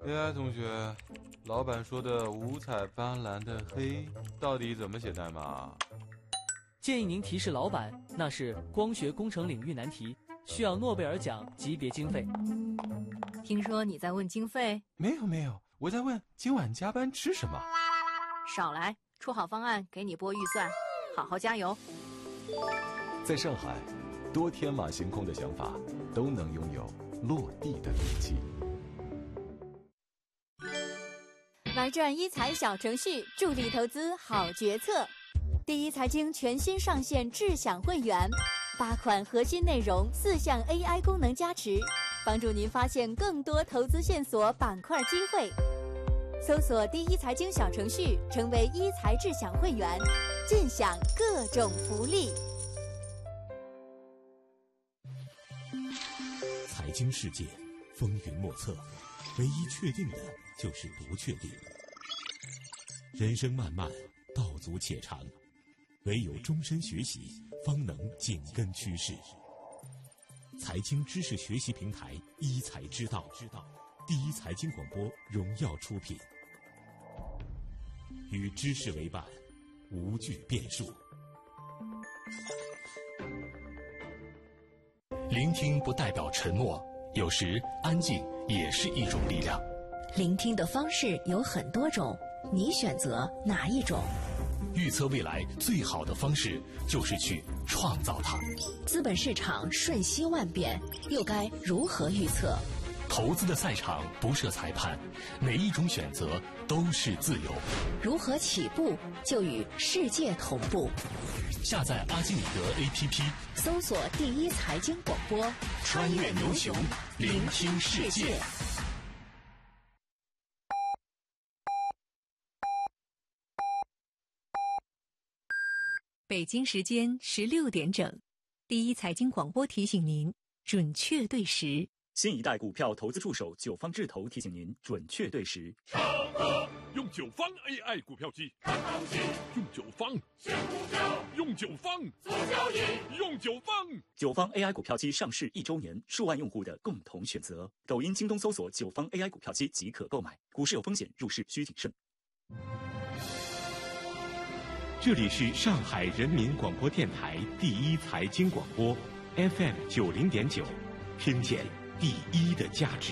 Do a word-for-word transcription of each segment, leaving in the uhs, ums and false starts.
A I 同学，老板说的五彩斑斓的黑到底怎么写代码？ 建议您提示老板，那是光学工程领域难题，需要诺贝尔奖级别经费。 听说你在问经费？ 没有没有，我在问今晚加班吃什么。 少来，出好方案给你拨预算，好好加油。 在上海，多天马行空的想法都能拥有落地的勇气。 玩转一财小程序，助力投资好决策。第一财经全新上线智享会员，八款核心内容，四项 A I 功能加持，帮助您发现更多投资线索、板块机会。搜索第一财经小程序，成为一财智享会员，尽享各种福利。 财经世界风云莫测，唯一确定的就是不确定。人生漫漫，道阻且长，唯有终身学习，方能紧跟趋势。财经知识学习平台一财之道，第一财经广播荣耀出品，与知识为伴，无惧变数。聆听不代表沉默，有时安静也是一种力量。 聆听的方式有很多种，你选择哪一种？ 预测未来最好的方式就是去创造它。 资本市场瞬息万变，又该如何预测？ 投资的赛场不设裁判，每一种选择都是自由。 如何起步就与世界同步？ 下载阿基米德 A P P， 搜索第一财经广播， 穿越牛熊，聆听世界。 北京时间十六点整，第一财经广播提醒您准确对时。 新一代股票投资助手九方智投提醒您准确对时。 唱歌用九方 A I 股票机，看行情用九方，选股票用九方，做交易用九方。 九方 A I 股票机上市一周年，数万用户的共同选择。抖音、京东搜索九方 A I 股票机即可购买。股市有风险，入市需谨慎。 这里是上海人民广播电台第一财经广播 F M 九零点九，听见第一的价值。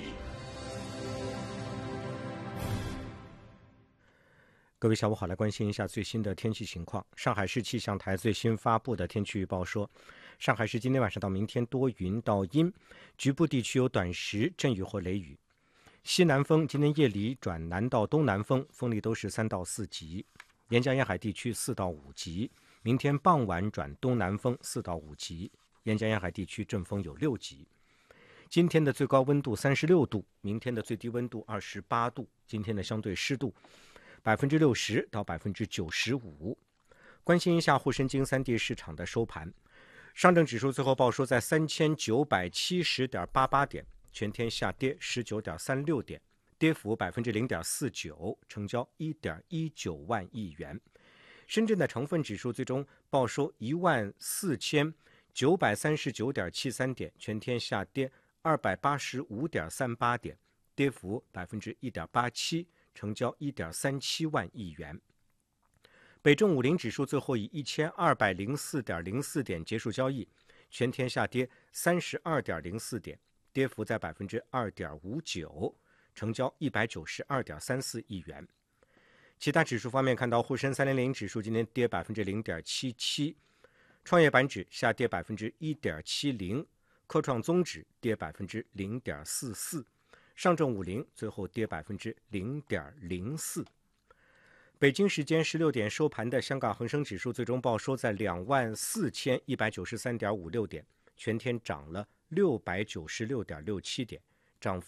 各位下午好，来关心一下最新的天气情况。上海市气象台最新发布的天气预报说，上海市今天晚上到明天多云到阴，局部地区有短时阵雨或雷雨。西南风今天夜里转南到东南风，风力都是三到四级。沿江沿海地区四到五级，明天傍晚转东南风四到五级，沿江沿海地区阵风有六级。今天的最高温度三十六度，明天的最低温度二十八度，今天的相对湿度百分之六十到百分之九十五。关心一下沪深金三地市场的收盘，上证指数最后报收在三千九百七十点八八点，全天下跌十九点三六点。跌幅百分之零点四九，成交一点一九万亿元。深圳的成分指数最终报收一万四千九百三十九点七三点，全天下跌二百八十五点三八点，跌幅百分之一点八七，成交一点三七万亿元。北证五零指数最后以一千二百零四点零四点结束交易，全天下跌三十二点零四点，跌幅在百分之二点五九。成交一百九十二点三四亿元。其他指数方面，看到沪深三零零指数今天跌百分之零点七七，创业板指下跌百分之一点七零，科创综指跌百分之零点四四，上证五零最后跌百分之零点零四。北京时间十六点收盘的香港恒生指数最终报收在两万四千一百九十三点五六点，全天涨了六百九十六点六七点，涨幅